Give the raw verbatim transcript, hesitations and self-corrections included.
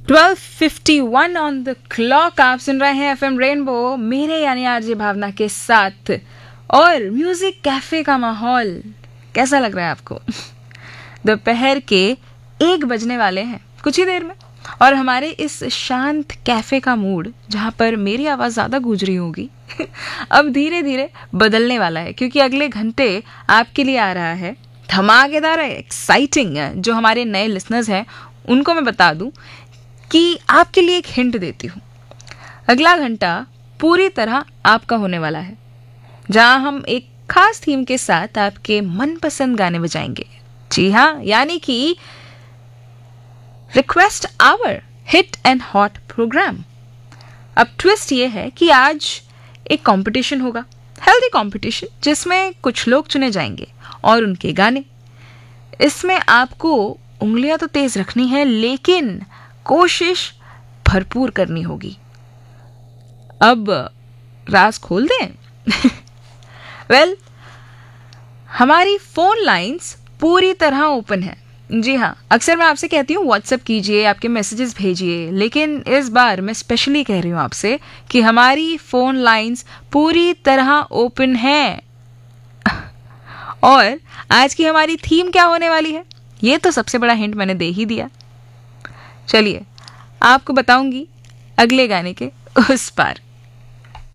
Twelve fifty one on the clock. आप सुन रहे हैं एफएम रेनबो मेरे यानी आरजे भावना के साथ, और म्यूजिक कैफे का माहौल कैसा लग रहा है आपको? दोपहर के एक बजने वाले हैं कुछ ही देर में, और हमारे इस शांत कैफे का मूड, जहाँ पर मेरी आवाज़ ज़्यादा गूंज रही होगी अब धीरे धीरे बदलने वाला है, क्योंकि अगले घंटे आपके लिए आ रहा है धमाकेदार, एक्साइटिंग। जो हमारे नए लिसनर्स हैं उनको मैं बता दूं कि आपके लिए एक हिंट देती हूँ, अगला घंटा पूरी तरह आपका होने वाला है, जहाँ हम एक खास थीम के साथ आपके मनपसंद गाने बजाएंगे। जी हाँ, यानी कि request our hit and hot programme. अब ट्विस्ट ये है कि आज एक कंपटीशन होगा, हेल्दी कंपटीशन, जिसमें कुछ लोग चुने जाएंगे और उनके गाने। इसमें आपको उंगलियां तो तेज रखनी है, लेकिन कोशिश भरपूर करनी होगी। अब राज खोल दें? वेल well, हमारी फोन लाइंस पूरी तरह ओपन है। जी हाँ, अक्सर मैं आपसे कहती हूँ व्हाट्सएप कीजिए, आपके मैसेजेस भेजिए, लेकिन इस बार मैं स्पेशली कह रही हूँ आपसे कि हमारी फोन लाइंस पूरी तरह ओपन है। और आज की हमारी थीम क्या होने वाली है, ये तो सबसे बड़ा हिंट मैंने दे ही दिया। चलिए आपको बताऊंगी अगले गाने के उस पार।